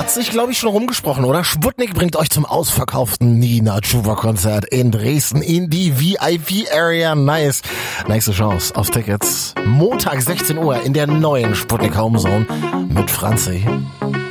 Hat sich, glaube ich, schon rumgesprochen, oder? Sputnik bringt euch zum ausverkauften Nina Chuba-Konzert in Dresden in die VIP-Area. Nice. Nächste Chance auf Tickets. Montag 16 Uhr in der neuen Sputnik Homezone mit Franzi.